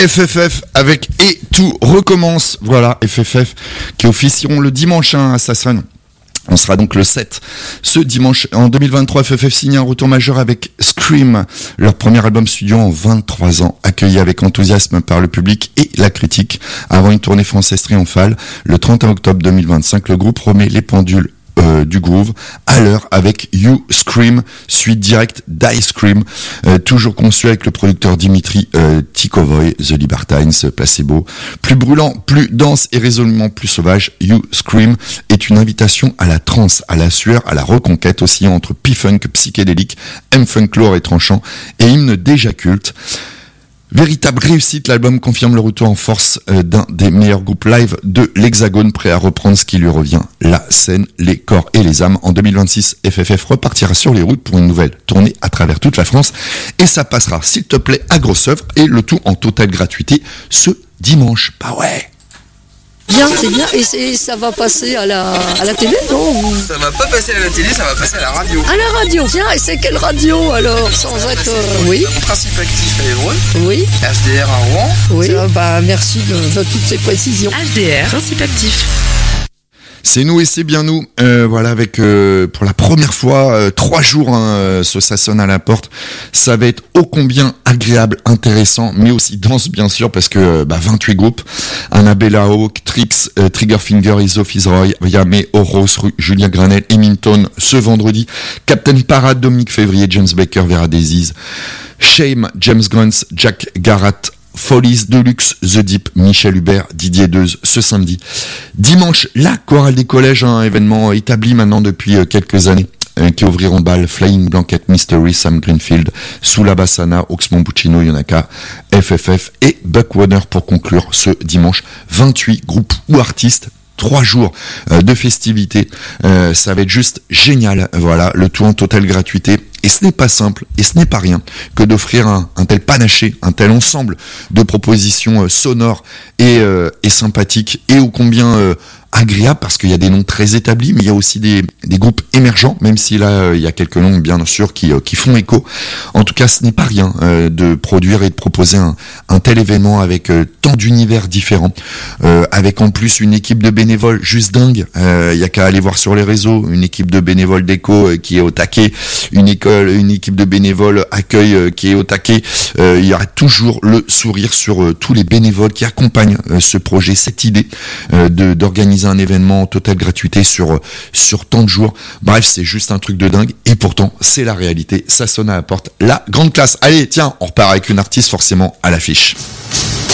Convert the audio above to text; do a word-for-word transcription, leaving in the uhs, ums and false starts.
F F F avec Et tout recommence. Voilà, F F F qui officieront le dimanche hein, à Sassone. On sera donc le sept. Ce dimanche, en deux mille vingt-trois, F F F signe un retour majeur avec Scream, leur premier album studio en vingt-trois ans, accueilli avec enthousiasme par le public et la critique. Avant une tournée française triomphale, le trente et un octobre deux mille vingt-cinq, le groupe remet les pendules Euh, du groove à l'heure avec You Scream, suite directe d'Ice Cream, euh, toujours conçu avec le producteur Dimitri euh, Tikovoy, The Libertines, Placebo. Plus brûlant, plus dense et résolument plus sauvage, You Scream est une invitation à la trance, à la sueur, à la reconquête, oscillant entre P-Funk psychédélique, M-Funk lourd et tranchant et hymne déjà culte. Véritable réussite, l'album confirme le retour en force euh, d'un des meilleurs groupes live de l'Hexagone, prêt à reprendre ce qui lui revient, la scène, les corps et les âmes. En deux mille vingt-six, F F F repartira sur les routes pour une nouvelle tournée à travers toute la France, et ça passera, s'il te plaît, à grosse œuvre, et le tout en totale gratuité ce dimanche. Bah ouais. Bien, c'est bien, et c'est, ça va passer à la, à la télé, non? Ça va pas passer à la télé, ça va passer à la radio. À la radio, tiens, et c'est quelle radio alors? Sans être... Euh, oui. Principe actif à Évreux. Oui. H D R à Rouen. Oui. Ça, bah, merci de, de toutes ces précisions. H D R, principe actif. C'est nous et c'est bien nous. Euh, voilà, avec euh, pour la première fois euh, trois jours, hein, ce ça sonne à la porte. Ça va être ô combien agréable, intéressant, mais aussi dense bien sûr parce que euh, bah, vingt-huit groupes. Annabella Hawk, Trix, euh, Triggerfinger, Iso Fitzroy, Yame, Horos, Julien Granel, Emington. Ce vendredi, Captain Parade, Dominique Février, James Baker, Vera Daisies, Shame, James Guns, Jack Garratt, Follies Deluxe, The Deep, Michel Hubert, Didier Deuze, ce samedi. Dimanche, la chorale des collèges, un événement établi maintenant depuis euh, quelques années, euh, qui ouvriront bal, Flying Blanket Mystery, Sam Greenfield, Sula Bassana, Oxmo Puccino, Yonaka, F F F et Buck Warner pour conclure ce dimanche. vingt-huit groupes ou artistes, trois jours euh, de festivités, euh, ça va être juste génial, voilà, le tout en totale gratuité. Et ce n'est pas simple, et ce n'est pas rien, que d'offrir un, un tel panaché, un tel ensemble de propositions euh, sonores et, euh, et sympathiques, et ô combien euh, agréables, parce qu'il y a des noms très établis, mais il y a aussi des, des groupes émergents, même si là, euh, il y a quelques noms, bien sûr, qui, euh, qui font écho. En tout cas, ce n'est pas rien euh, de produire et de proposer un, un tel événement avec euh, tant d'univers différents, euh, avec en plus une équipe de bénévoles juste dingue. Il euh, y a qu'à aller voir sur les réseaux, une équipe de bénévoles d'écho euh, qui est au taquet, une école, une équipe de bénévoles accueil euh, qui est au taquet. Euh, il y aura toujours le sourire sur euh, tous les bénévoles qui accompagnent euh, ce projet, cette idée euh, de d'organiser un événement en totale gratuité sur euh, sur tant de jours. Bref, c'est juste un truc de dingue, et pourtant c'est la réalité. Ça sonne à la porte, la grande classe. Allez, tiens, on repart avec une artiste forcément à l'affiche.